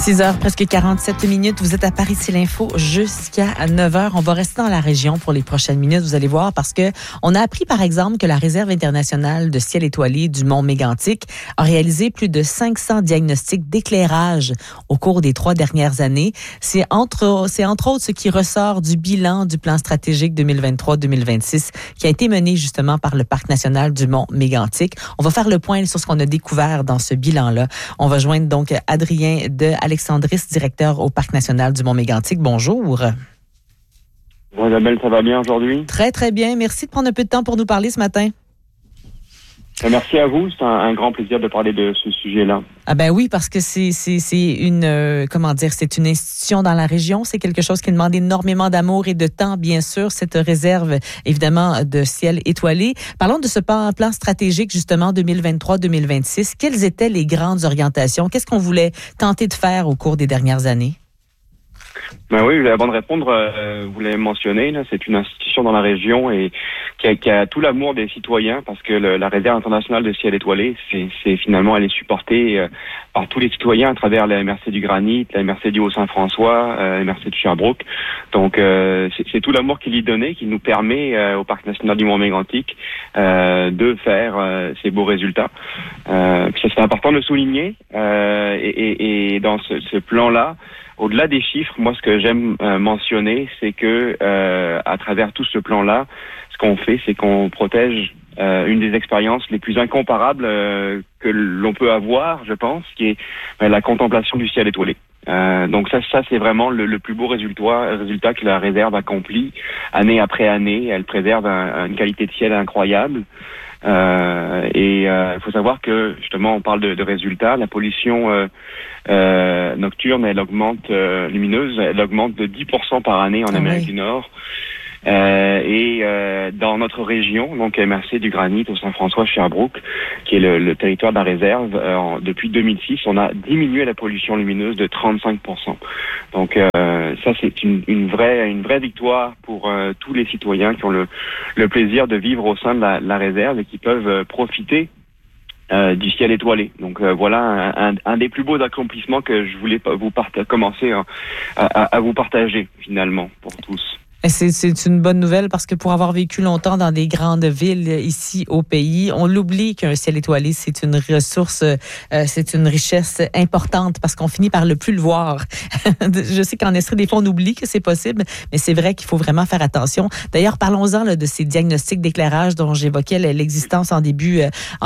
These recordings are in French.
6h, presque 47 minutes. Vous êtes à Paris, c'est l'info jusqu'à 9h. On va rester dans la région pour les prochaines minutes, vous allez voir, parce que on a appris, par exemple, que la Réserve internationale de ciel étoilé du Mont Mégantic a réalisé plus de 500 diagnostics d'éclairage au cours des 3 dernières années. C'est entre autres ce qui ressort du bilan du plan stratégique 2023-2026 qui a été mené justement par le Parc national du Mont Mégantic. On va faire le point sur ce qu'on a découvert dans ce bilan-là. On va joindre donc Adrien de Alexandris, directeur au Parc national du Mont Mégantic. Bonjour. Bon, Isabelle, ça va bien aujourd'hui? Très, très bien. Merci de prendre un peu de temps pour nous parler ce matin. Merci à vous. C'est un grand plaisir de parler de ce sujet-là. Ah ben oui, parce que c'est une c'est une institution dans la région. C'est quelque chose qui demande énormément d'amour et de temps, bien sûr, cette réserve, évidemment, de ciel étoilé. Parlons de ce plan stratégique, justement, 2023-2026. Quelles étaient les grandes orientations? Qu'est-ce qu'on voulait tenter de faire au cours des dernières années? Ben oui, avant de répondre, vous l'avez mentionné, là, c'est une institution dans la région et qui a tout l'amour des citoyens parce que la Réserve internationale de ciel étoilé, c'est finalement, elle est supportée par tous les citoyens à travers la MRC du Granit, la MRC du Haut-Saint-François, la MRC de Sherbrooke. Donc, c'est tout l'amour qu'il y donnait qui nous permet au Parc national du Mont Mégantic de faire ces beaux résultats. Puis ça, c'est important de le souligner. Et dans ce plan-là, au-delà des chiffres, moi, ce que j'aime mentionner, c'est que à travers tout ce plan-là, ce qu'on fait, c'est qu'on protège une des expériences les plus incomparables que l'on peut avoir, je pense, qui est la contemplation du ciel étoilé. Donc ça c'est vraiment le plus beau résultat que la réserve accomplit année après année. Elle préserve une qualité de ciel incroyable. Et il faut savoir que justement on parle de résultats. La pollution nocturne, elle augmente lumineuse, elle augmente de 10% par année en Amérique du Nord. Dans notre région, donc MRC du Granit au Saint-François Sherbrooke, qui est le territoire de la réserve, depuis 2006, on a diminué la pollution lumineuse de 35%. Donc ça c'est une vraie victoire pour tous les citoyens qui ont le plaisir de vivre au sein de la réserve et qui peuvent profiter du ciel étoilé. Donc voilà un des plus beaux accomplissements que je voulais commencer à vous partager finalement pour tous. C'est une bonne nouvelle parce que pour avoir vécu longtemps dans des grandes villes ici au pays, on l'oublie qu'un ciel étoilé, c'est une ressource, c'est une richesse importante parce qu'on finit par le plus le voir. Je sais qu'en Estrie, des fois, on oublie que c'est possible, mais c'est vrai qu'il faut vraiment faire attention. D'ailleurs, parlons-en là, de ces diagnostics d'éclairage dont j'évoquais l'existence en début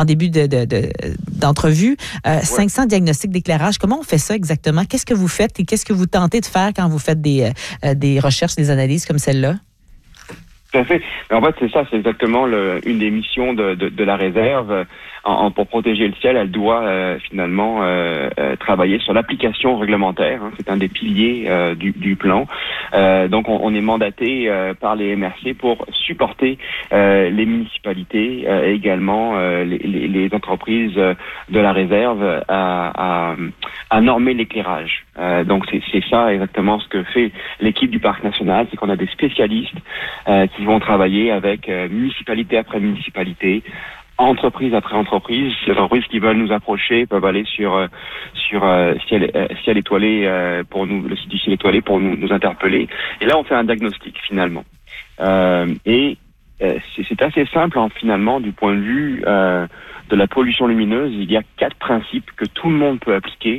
d'entrevue. 500 diagnostics d'éclairage, comment on fait ça exactement? Qu'est-ce que vous faites et qu'est-ce que vous tentez de faire quand vous faites des recherches, des analyses comme celle-là? Tout à fait. En fait, c'est ça, c'est exactement une des missions de la réserve. Pour protéger le ciel, elle doit finalement travailler sur l'application réglementaire. Hein. C'est un des piliers du plan. Donc, on est mandaté par les MRC pour supporter les municipalités et également les entreprises de la réserve à normer l'éclairage. Donc, c'est ça exactement ce que fait l'équipe du Parc national, c'est qu'on a des spécialistes qui vont travailler avec municipalité après municipalité, entreprise après entreprise. Les entreprises qui veulent nous approcher peuvent aller sur ciel étoilé pour nous, le site du ciel étoilé pour nous interpeller. Et là, on fait un diagnostic finalement. C'est assez simple finalement du point de vue de la pollution lumineuse. Il y a 4 principes que tout le monde peut appliquer.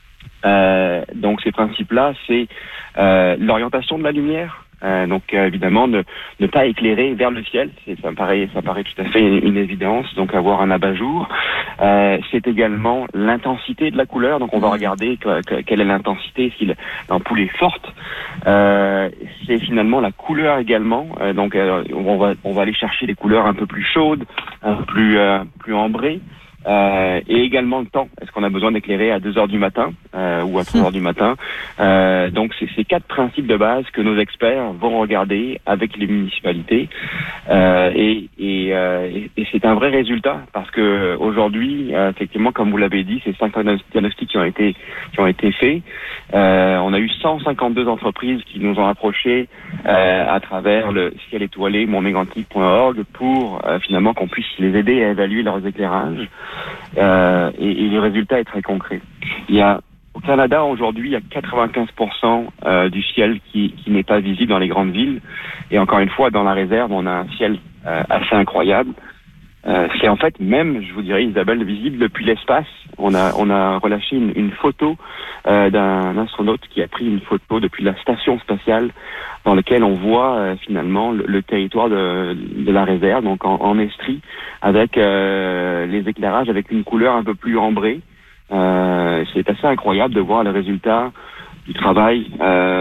Donc ces principes-là, c'est l'orientation de la lumière. Donc évidemment ne pas éclairer vers le ciel, ça me paraît tout à fait une évidence. Donc avoir un abat-jour. C'est également l'intensité de la couleur. Donc on va regarder quelle est l'intensité, si l'ampoule est forte. C'est finalement la couleur également. Donc on va aller chercher des couleurs un peu plus chaudes, un peu plus ambrées. Et également le temps. Est-ce qu'on a besoin d'éclairer à 2 heures du matin ou à 3 heures du matin? Donc c'est ces 4 principes de base que nos experts vont regarder avec les municipalités. Et c'est un vrai résultat parce que aujourd'hui, effectivement, comme vous l'avez dit, ces 5 diagnostics qui ont été faits. On a eu 152 entreprises qui nous ont approchés à travers le ciel étoilé montmégantic.org pour finalement qu'on puisse les aider à évaluer leurs éclairages. Et le résultat est très concret. Il y a Au Canada, aujourd'hui, il y a 95% du ciel qui n'est pas visible dans les grandes villes. Et encore une fois, dans la réserve, on a un ciel assez incroyable. C'est en fait même, je vous dirais, Isabelle, visible depuis l'espace. On a relâché une photo d'un astronaute qui a pris une photo depuis la station spatiale dans laquelle on voit finalement le territoire de la réserve, donc en estrie, avec les éclairages avec une couleur un peu plus ambrée. C'est assez incroyable de voir le résultat du travail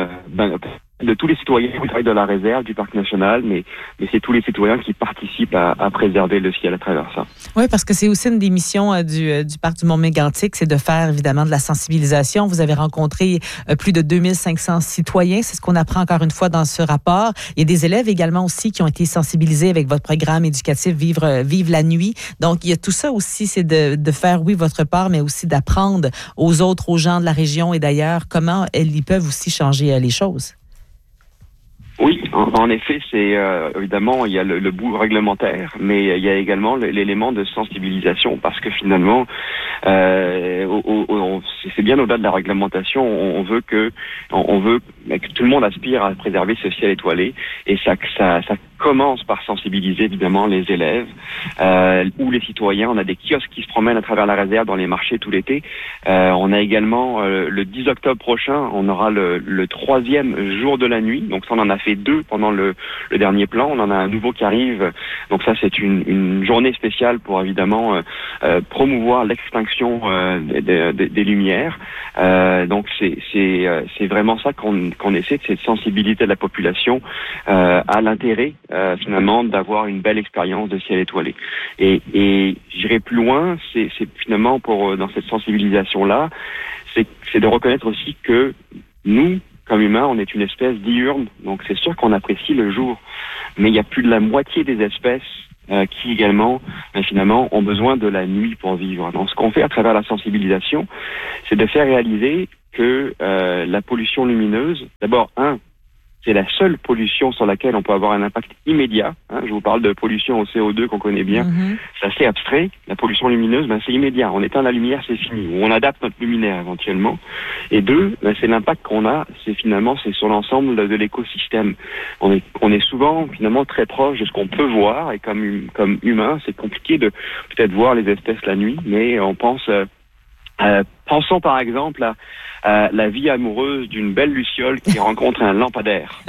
de tous les citoyens qui travaillent dans la réserve du parc national, mais c'est tous les citoyens qui participent à préserver le ciel à travers ça. Oui, parce que c'est aussi une des missions du parc du Mont-Mégantic, c'est de faire évidemment de la sensibilisation. Vous avez rencontré plus de 2500 citoyens, c'est ce qu'on apprend encore une fois dans ce rapport. Il y a des élèves également aussi qui ont été sensibilisés avec votre programme éducatif Vive la nuit. Donc, il y a tout ça aussi, c'est de faire, oui, votre part, mais aussi d'apprendre aux autres, aux gens de la région et d'ailleurs, comment ils peuvent aussi changer les choses. Oui, en effet, c'est évidemment il y a le bout réglementaire, mais il y a également l'élément de sensibilisation parce que finalement, c'est bien au-delà de la réglementation. On veut que tout le monde aspire à préserver ce ciel étoilé et ça commence par sensibiliser évidemment les élèves ou les citoyens. On a des kiosques qui se promènent à travers la réserve dans les marchés tout l'été. On a également le 10 octobre prochain, on aura le 3e jour de la nuit. Donc ça, on en a fait 2 pendant le dernier plan. On en a un nouveau qui arrive. Donc ça, c'est une journée spéciale pour évidemment promouvoir l'extinction des lumières. Donc c'est vraiment ça qu'on essaie, c'est de sensibiliser la population à l'intérêt finalement d'avoir une belle expérience de ciel étoilé. Et j'irai plus loin, c'est finalement dans cette sensibilisation-là, c'est de reconnaître aussi que nous, comme humains, on est une espèce diurne, donc c'est sûr qu'on apprécie le jour, mais il y a plus de la moitié des espèces qui également, finalement, ont besoin de la nuit pour vivre. Donc ce qu'on fait à travers la sensibilisation, c'est de faire réaliser que la pollution lumineuse, d'abord, c'est la seule pollution sur laquelle on peut avoir un impact immédiat. Je vous parle de pollution au CO2 qu'on connaît bien. C'est assez abstrait. La pollution lumineuse, c'est immédiat. On éteint la lumière, c'est fini. On adapte notre luminaire éventuellement. Et 2, c'est l'impact qu'on a. C'est sur l'ensemble de l'écosystème. On est souvent finalement très proche de ce qu'on peut voir. Et comme humain, c'est compliqué de peut-être voir les espèces la nuit, mais on pense. Pensons par exemple à la vie amoureuse d'une belle luciole qui rencontre un lampadaire.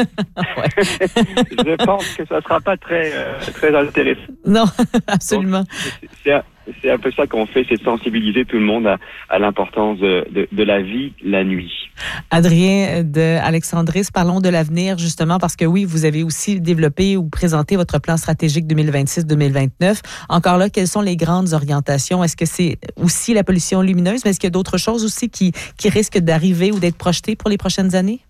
Je pense que ça ne sera pas très intéressant. Non, absolument. Donc, c'est un peu ça qu'on fait, c'est de sensibiliser tout le monde à l'importance de la vie la nuit. Adrien de Alexandris, parlons de l'avenir justement parce que oui, vous avez aussi développé ou présenté votre plan stratégique 2026-2029. Encore là, quelles sont les grandes orientations? Est-ce que c'est aussi la pollution lumineuse, mais est-ce qu'il y a d'autres choses aussi qui risquent d'arriver ou d'être projetées pour les prochaines années?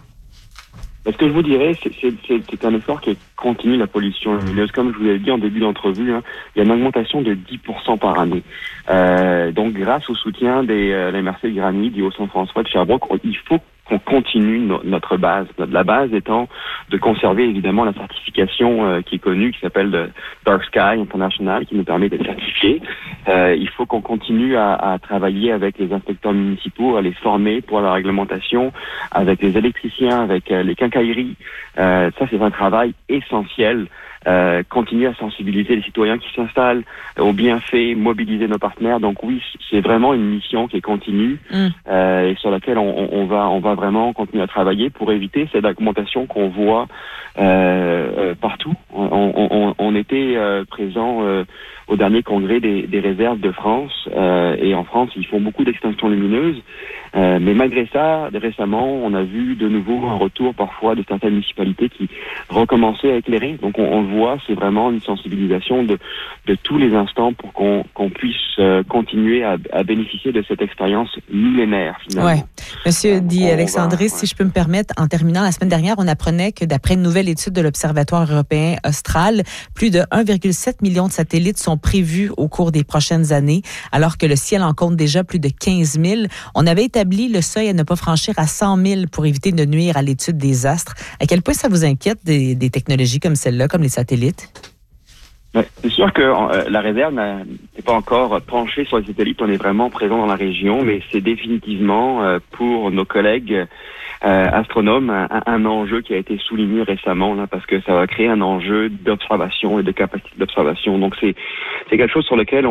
Ce que je vous dirais, c'est un effort qui continue la pollution lumineuse. Comme je vous l'avais dit en début d'entrevue, il y a une augmentation de 10% par année. Donc, grâce au soutien la MRC de Granit, du Haut-Saint-François, de Sherbrooke, il faut qu'on continue notre base. La base étant de conserver évidemment la certification qui est connue, qui s'appelle le Dark Sky International, qui nous permet d'être certifiés. Il faut qu'on continue à travailler avec les inspecteurs municipaux, à les former pour la réglementation, avec les électriciens, avec les quincailleries. Ça, c'est un travail essentiel. Continuer à sensibiliser les citoyens qui s'installent aux bienfaits, mobiliser nos partenaires. Donc oui, c'est vraiment une mission qui est continue et sur laquelle on va vraiment continuer à travailler pour éviter cette augmentation qu'on voit partout. On était présent au dernier congrès des réserves de France et en France, ils font beaucoup d'extinctions lumineuses. Mais malgré ça, récemment, on a vu de nouveau un retour parfois de certaines municipalités qui recommençaient à éclairer. Donc on le voit, c'est vraiment une sensibilisation de tous les instants pour qu'on puisse continuer à bénéficier de cette expérience millénaire finalement. Ouais. Monsieur Alexandris, si je peux me permettre, en terminant, la semaine dernière, on apprenait que d'après une nouvelle étude de l'Observatoire européen austral, plus de 1,7 million de satellites sont prévus au cours des prochaines années, alors que le ciel en compte déjà plus de 15 000. On avait établi le seuil à ne pas franchir à 100 000 pour éviter de nuire à l'étude des astres. À quel point ça vous inquiète des technologies comme celle-là, comme les satellites? Ouais, c'est sûr que la réserve n'est pas encore penchée sur les satellites. On est vraiment présent dans la région, mais c'est définitivement pour nos collègues astronomes un enjeu qui a été souligné récemment là, parce que ça va créer un enjeu d'observation et de capacité d'observation. Donc c'est quelque chose sur lequel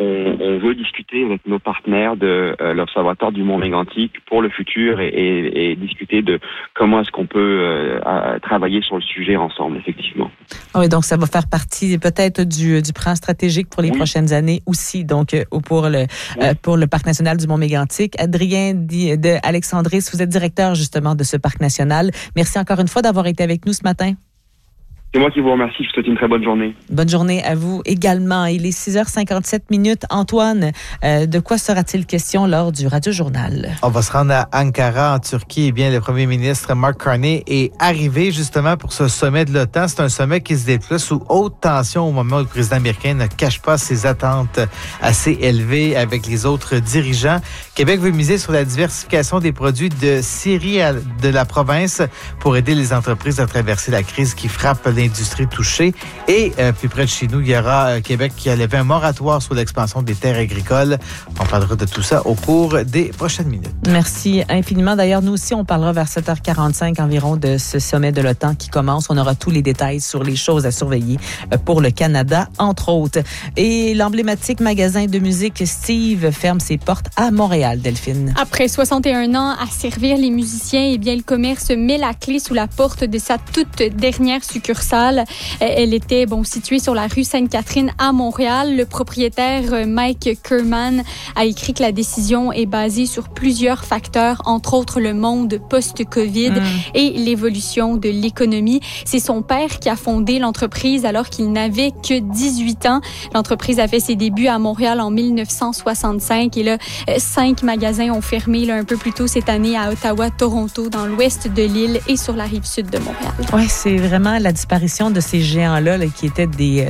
on veut discuter avec nos partenaires de l'Observatoire du Mont Mégantic pour le futur et discuter de comment est-ce qu'on peut travailler sur le sujet ensemble, effectivement. Oui, donc ça va faire partie peut-être du plan stratégique pour les prochaines années aussi, donc pour le Parc national du Mont Mégantic. Adrien de Alexandris, vous êtes directeur justement de ce parc national. Merci encore une fois d'avoir été avec nous ce matin. C'est moi qui vous remercie. Je vous souhaite une très bonne journée. Bonne journée à vous également. Il est 6h57. Antoine, de quoi sera-t-il question lors du Radio-Journal? On va se rendre à Ankara, en Turquie. Eh bien, le premier ministre Mark Carney est arrivé justement pour ce sommet de l'OTAN. C'est un sommet qui se déploie sous haute tension au moment où le président américain ne cache pas ses attentes assez élevées avec les autres dirigeants. Québec veut miser sur la diversification des produits de scierie de la province pour aider les entreprises à traverser la crise qui frappe l'industrie touchée. Et plus près de chez nous, il y aura Québec qui a levé un moratoire sur l'expansion des terres agricoles. On parlera de tout ça au cours des prochaines minutes. Merci infiniment. D'ailleurs, nous aussi, on parlera vers 7h45 environ de ce sommet de l'OTAN qui commence. On aura tous les détails sur les choses à surveiller pour le Canada, entre autres. Et l'emblématique magasin de musique Steve ferme ses portes à Montréal, Delphine. Après 61 ans à servir les musiciens, eh bien, le commerce met la clé sous la porte de sa toute dernière succursale. Elle était située sur la rue Sainte-Catherine à Montréal. Le propriétaire Mike Kerman a écrit que la décision est basée sur plusieurs facteurs, entre autres le monde post-COVID et l'évolution de l'économie. C'est son père qui a fondé l'entreprise alors qu'il n'avait que 18 ans. L'entreprise a fait ses débuts à Montréal en 1965 et là, 5 magasins ont fermé un peu plus tôt cette année à Ottawa, Toronto, dans l'ouest de l'île et sur la rive sud de Montréal. Oui, c'est vraiment la disparition de ces géants-là qui étaient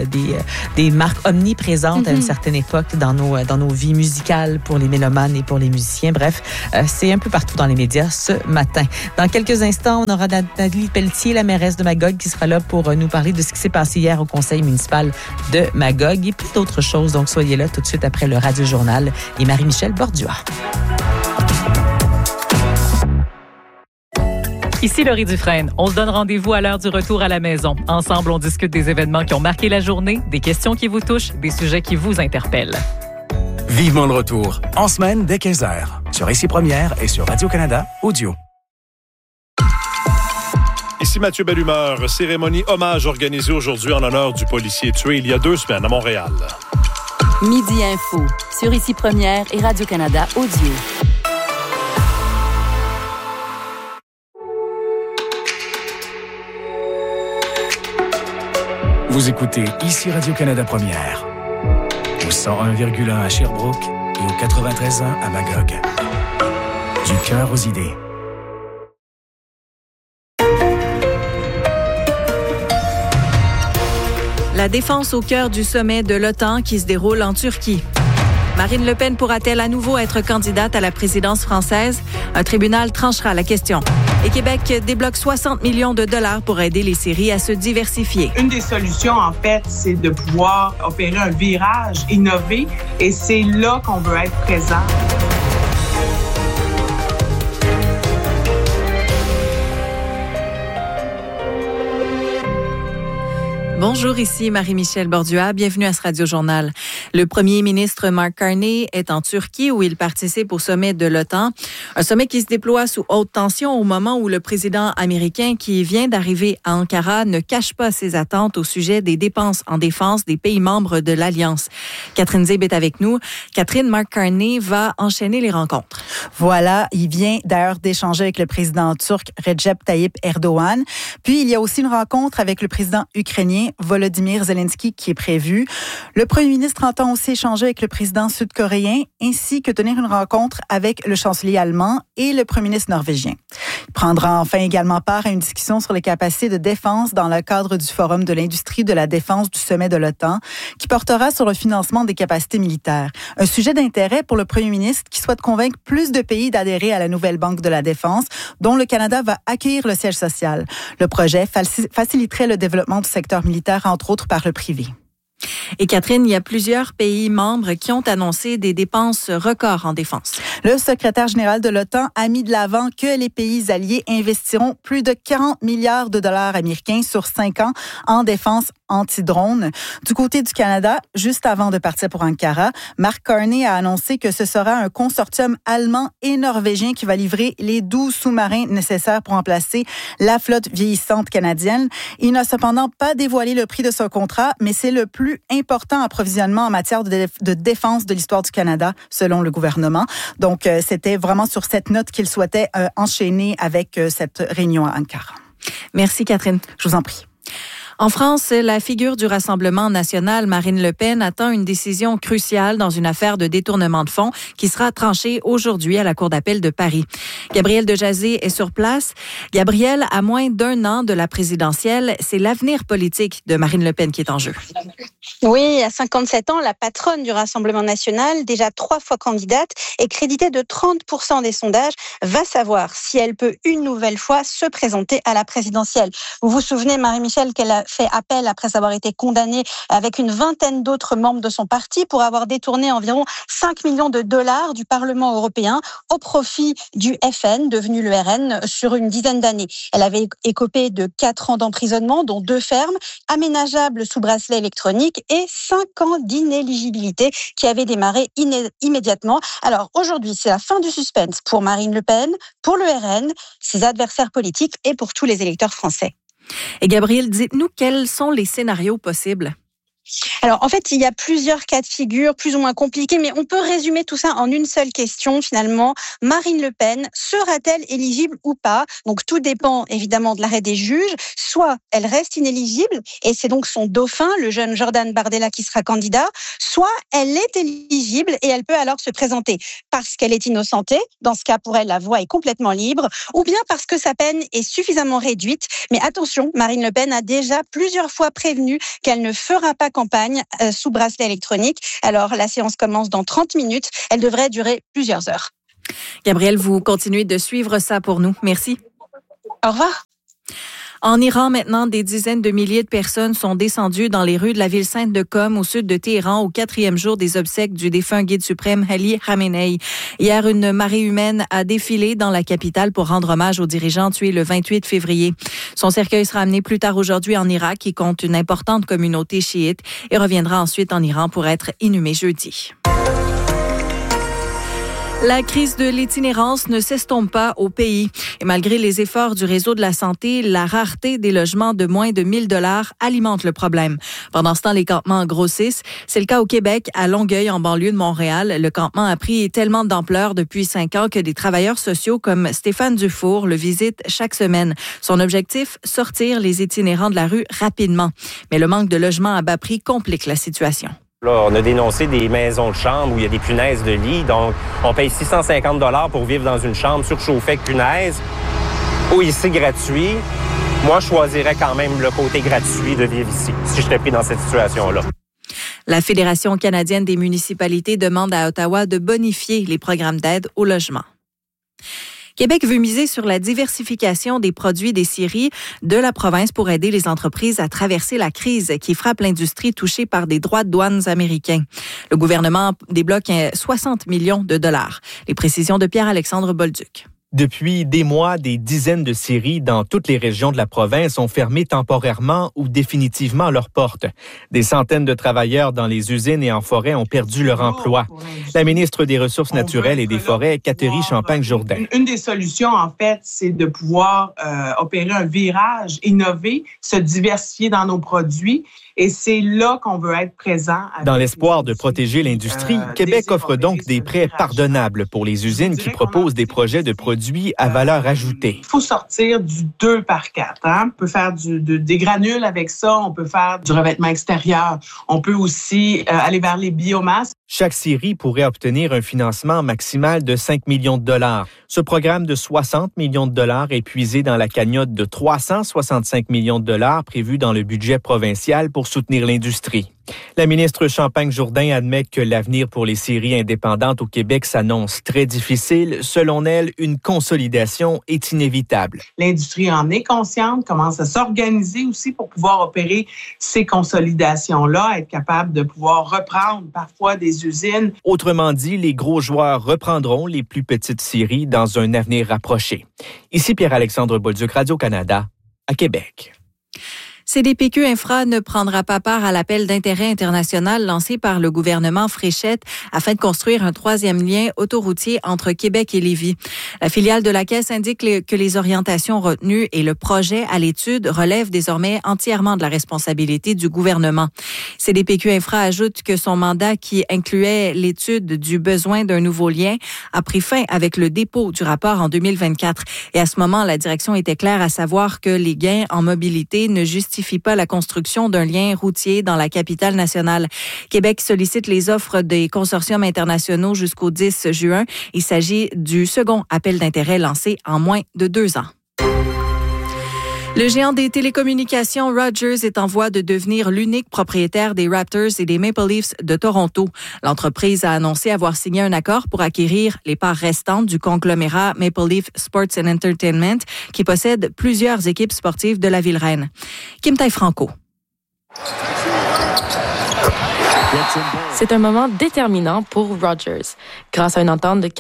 des marques omniprésentes à une certaine époque dans nos vies musicales pour les mélomanes et pour les musiciens. Bref, c'est un peu partout dans les médias ce matin. Dans quelques instants, on aura Nathalie Pelletier, la mairesse de Magog, qui sera là pour nous parler de ce qui s'est passé hier au conseil municipal de Magog et puis d'autres choses. Donc, soyez là tout de suite après le Radio-Journal et Marie-Michel Bordua. Ici Laurie Dufresne. On se donne rendez-vous à l'heure du retour à la maison. Ensemble, on discute des événements qui ont marqué la journée, des questions qui vous touchent, des sujets qui vous interpellent. Vivement le retour, en semaine dès 15h, sur Ici Première et sur Radio-Canada Audio. Ici Mathieu Bellumeur. Cérémonie hommage organisée aujourd'hui en l'honneur du policier tué il y a 2 semaines à Montréal. Midi Info, sur Ici Première et Radio-Canada Audio. Vous écoutez Ici Radio-Canada Première, au 101,1 à Sherbrooke et au 93.1 à Magog. Du cœur aux idées. La défense au cœur du sommet de l'OTAN qui se déroule en Turquie. Marine Le Pen pourra-t-elle à nouveau être candidate à la présidence française? Un tribunal tranchera la question. Et Québec débloque 60 millions de dollars pour aider les scieries à se diversifier. Une des solutions, en fait, c'est de pouvoir opérer un virage, innover, et c'est là qu'on veut être présent. Bonjour, ici Marie-Michel Bordua. Bienvenue à ce Radio-Journal. Le premier ministre Mark Carney est en Turquie où il participe au sommet de l'OTAN. Un sommet qui se déploie sous haute tension au moment où le président américain qui vient d'arriver à Ankara ne cache pas ses attentes au sujet des dépenses en défense des pays membres de l'Alliance. Catherine Zib est avec nous. Catherine, Mark Carney va enchaîner les rencontres. Voilà, il vient d'ailleurs d'échanger avec le président turc Recep Tayyip Erdogan. Puis il y a aussi une rencontre avec le président ukrainien Volodymyr Zelensky qui est prévu. Le premier ministre entend aussi échanger avec le président sud-coréen ainsi que tenir une rencontre avec le chancelier allemand et le premier ministre norvégien. Il prendra enfin également part à une discussion sur les capacités de défense dans le cadre du Forum de l'industrie de la défense du sommet de l'OTAN qui portera sur le financement des capacités militaires. Un sujet d'intérêt pour le premier ministre qui souhaite convaincre plus de pays d'adhérer à la nouvelle Banque de la Défense dont le Canada va accueillir le siège social. Le projet faciliterait le développement du secteur militaire, entre autres par le privé. Et Catherine, il y a plusieurs pays membres qui ont annoncé des dépenses records en défense. Le secrétaire général de l'OTAN a mis de l'avant que les pays alliés investiront plus de 40 milliards de dollars américains sur 5 ans en défense anti-drone. Du côté du Canada, juste avant de partir pour Ankara, Mark Carney a annoncé que ce sera un consortium allemand et norvégien qui va livrer les 12 sous-marins nécessaires pour remplacer la flotte vieillissante canadienne. Il n'a cependant pas dévoilé le prix de ce contrat, mais c'est le plus important approvisionnement en matière de défense de l'histoire du Canada, selon le gouvernement. Donc, c'était vraiment sur cette note qu'il souhaitait enchaîner avec cette réunion à Ankara. Merci, Catherine. Je vous en prie. En France, la figure du Rassemblement national, Marine Le Pen, attend une décision cruciale dans une affaire de détournement de fonds qui sera tranchée aujourd'hui à la Cour d'appel de Paris. Gabrielle Dejazet est sur place. Gabrielle, à moins d'1 an de la présidentielle, c'est l'avenir politique de Marine Le Pen qui est en jeu. Oui, à 57 ans, la patronne du Rassemblement national, déjà 3 fois candidate et créditée de 30% des sondages, va savoir si elle peut une nouvelle fois se présenter à la présidentielle. Vous vous souvenez, Marie-Michel, qu'elle a fait appel après avoir été condamnée avec une vingtaine d'autres membres de son parti pour avoir détourné environ 5 millions de dollars du Parlement européen au profit du FN, devenu le RN, sur une dizaine d'années. Elle avait écopé de 4 ans d'emprisonnement, dont 2 fermes, aménageables sous bracelet électronique et 5 ans d'inéligibilité qui avaient démarré immédiatement. Alors aujourd'hui, c'est la fin du suspense pour Marine Le Pen, pour le RN, ses adversaires politiques et pour tous les électeurs français. Et Gabrielle, dites-nous quels sont les scénarios possibles? Alors, en fait, il y a plusieurs cas de figure, plus ou moins compliqués, mais on peut résumer tout ça en une seule question, finalement. Marine Le Pen sera-t-elle éligible ou pas? Donc, tout dépend, évidemment, de l'arrêt des juges. Soit elle reste inéligible, et c'est donc son dauphin, le jeune Jordan Bardella, qui sera candidat. Soit elle est éligible, et elle peut alors se présenter parce qu'elle est innocentée. Dans ce cas, pour elle, la voie est complètement libre. Ou bien parce que sa peine est suffisamment réduite. Mais attention, Marine Le Pen a déjà plusieurs fois prévenu qu'elle ne fera pas campagne sous bracelet électronique. Alors, la séance commence dans 30 minutes. Elle devrait durer plusieurs heures. Gabrielle, vous continuez de suivre ça pour nous. Merci. Au revoir. En Iran, maintenant, des dizaines de milliers de personnes sont descendues dans les rues de la ville sainte de Qom, au sud de Téhéran, au 4e jour des obsèques du défunt guide suprême Ali Khamenei. Hier, une marée humaine a défilé dans la capitale pour rendre hommage aux dirigeants tués le 28 février. Son cercueil sera amené plus tard aujourd'hui en Irak, qui compte une importante communauté chiite, et reviendra ensuite en Iran pour être inhumé jeudi. La crise de l'itinérance ne s'estompe pas au pays. Et malgré les efforts du réseau de la santé, la rareté des logements de moins de 1 000 $ alimente le problème. Pendant ce temps, les campements grossissent. C'est le cas au Québec, à Longueuil, en banlieue de Montréal. Le campement a pris tellement d'ampleur depuis 5 ans que des travailleurs sociaux comme Stéphane Dufour le visitent chaque semaine. Son objectif, sortir les itinérants de la rue rapidement. Mais le manque de logements à bas prix complique la situation. Là, on a dénoncé des maisons de chambre où il y a des punaises de lit. Donc, on paye 650 $ pour vivre dans une chambre surchauffée avec punaises. Ou ici, gratuit. Moi, je choisirais quand même le côté gratuit de vivre ici, si j'étais pris dans cette situation-là. La Fédération canadienne des municipalités demande à Ottawa de bonifier les programmes d'aide au logement. Québec veut miser sur la diversification des produits des scieries de la province pour aider les entreprises à traverser la crise qui frappe l'industrie touchée par des droits de douane américains. Le gouvernement débloque 60 millions de dollars. Les précisions de Pierre-Alexandre Bolduc. Depuis des mois, des dizaines de scieries dans toutes les régions de la province ont fermé temporairement ou définitivement leurs portes. Des centaines de travailleurs dans les usines et en forêt ont perdu leur emploi. La ministre des Ressources naturelles et des Forêts, Catherine Champagne-Jourdain. Une des solutions, en fait, c'est de pouvoir opérer un virage, innover, se diversifier dans nos produits. Et c'est là qu'on veut être présent. Dans l'espoir de protéger l'industrie, Québec offre donc des prêts pardonnables pour les usines qui proposent des projets de produits à valeur ajoutée. Il faut sortir du 2 par 4. On peut faire des granules avec ça, on peut faire du revêtement extérieur. On peut aussi aller vers les biomasses. Chaque scierie pourrait obtenir un financement maximal de 5 millions de dollars. Ce programme de 60 millions de dollars est puisé dans la cagnotte de 365 millions de dollars prévue dans le budget provincial pour soutenir l'industrie. La ministre Champagne-Jourdain admet que l'avenir pour les séries indépendantes au Québec s'annonce très difficile. Selon elle, une consolidation est inévitable. L'industrie en est consciente, commence à s'organiser aussi pour pouvoir opérer ces consolidations-là, être capable de pouvoir reprendre parfois des usines. Autrement dit, les gros joueurs reprendront les plus petites séries dans un avenir rapproché. Ici Pierre-Alexandre Bolduc, Radio-Canada, à Québec. CDPQ Infra ne prendra pas part à l'appel d'intérêt international lancé par le gouvernement Fréchette afin de construire un 3e lien autoroutier entre Québec et Lévis. La filiale de la Caisse indique que les orientations retenues et le projet à l'étude relèvent désormais entièrement de la responsabilité du gouvernement. CDPQ Infra ajoute que son mandat qui incluait l'étude du besoin d'un nouveau lien a pris fin avec le dépôt du rapport en 2024. Et à ce moment, la direction était claire à savoir que les gains en mobilité ne justifient pas la construction d'un lien routier dans la capitale nationale. Québec sollicite les offres des consortiums internationaux jusqu'au 10 juin. Il s'agit du second appel d'intérêt lancé en moins de 2 ans. Le géant des télécommunications Rogers est en voie de devenir l'unique propriétaire des Raptors et des Maple Leafs de Toronto. L'entreprise a annoncé avoir signé un accord pour acquérir les parts restantes du conglomérat Maple Leaf Sports and Entertainment qui possède plusieurs équipes sportives de la ville-reine. Kim Taille-Franco. C'est un moment déterminant pour Rogers. Grâce à une entente de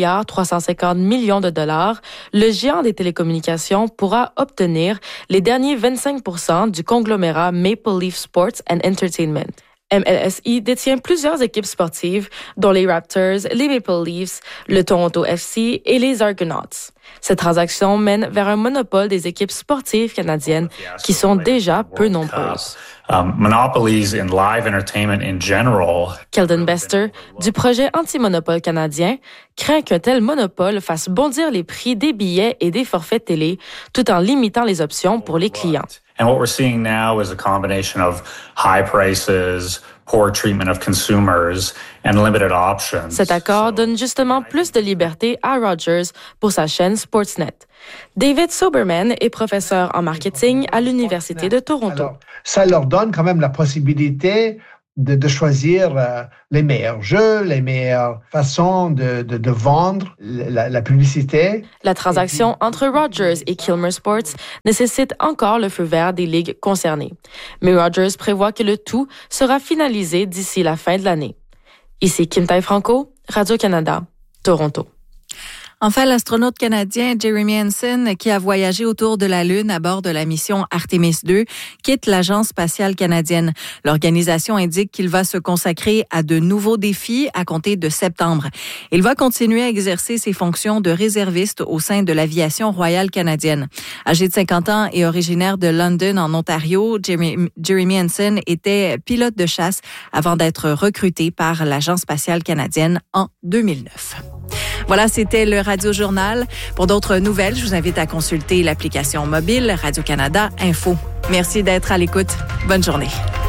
4,350 milliards de dollars, le géant des télécommunications pourra obtenir les derniers 25% du conglomérat Maple Leaf Sports and Entertainment. MLSE détient plusieurs équipes sportives, dont les Raptors, les Maple Leafs, le Toronto FC et les Argonauts. Cette transaction mène vers un monopole des équipes sportives canadiennes qui sont déjà peu nombreuses. Monopolies in live entertainment in general. Keldon Bester, du projet anti-monopole canadien, craint qu'un tel monopole fasse bondir les prix des billets et des forfaits télé, tout en limitant les options pour les clients. And what we're seeing now is a combination of high prices, poor treatment of consumers, and limited options. Cet accord donne justement plus de liberté à Rogers pour sa chaîne Sportsnet. David Soberman est professeur en marketing à l'Université de Toronto. Alors, ça leur donne quand même la possibilité de choisir les meilleurs jeux, les meilleures façons de vendre la publicité. La transaction entre Rogers et Kilmer Sports nécessite encore le feu vert des ligues concernées. Mais Rogers prévoit que le tout sera finalisé d'ici la fin de l'année. Ici Kim Taille-Franco, Radio-Canada, Toronto. Enfin, l'astronaute canadien Jeremy Hansen, qui a voyagé autour de la Lune à bord de la mission Artemis II, quitte l'Agence spatiale canadienne. L'organisation indique qu'il va se consacrer à de nouveaux défis à compter de septembre. Il va continuer à exercer ses fonctions de réserviste au sein de l'aviation royale canadienne. Âgé de 50 ans et originaire de London, en Ontario, Jeremy Hansen était pilote de chasse avant d'être recruté par l'Agence spatiale canadienne en 2009. Voilà, c'était le Radio-Journal. Pour d'autres nouvelles, je vous invite à consulter l'application mobile Radio-Canada Info. Merci d'être à l'écoute. Bonne journée.